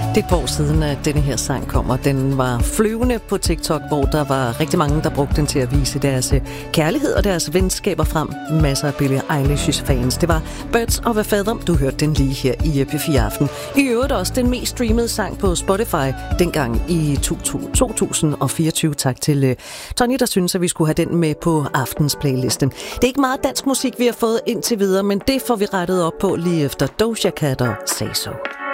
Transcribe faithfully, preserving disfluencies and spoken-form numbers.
Det er et par år siden, at denne her sang kom, og den var flyvende på TikTok, hvor der var rigtig mange, der brugte den til at vise deres kærlighed og deres venskaber frem. Masser af Billie Eilish's fans. Det var Birds of a Feather. Du hørte den lige her i P fire Aften. I øvrigt også den mest streamede sang på Spotify dengang i to tusind og fireogtyve. Tak til uh, Tony, der synes, at vi skulle have den med på aftens playlisten. Det er ikke meget dansk musik, vi har fået indtil videre, men det får vi rettet op på lige efter Doja Cat og Say So.